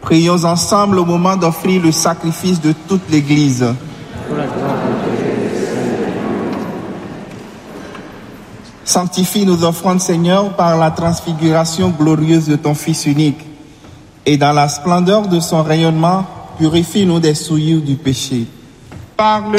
Prions ensemble au moment d'offrir le sacrifice de toute l'Église. Sanctifie nos offrandes, Seigneur, par la transfiguration glorieuse de ton Fils unique. Et dans la splendeur de son rayonnement, purifie-nous des souillures du péché. Par le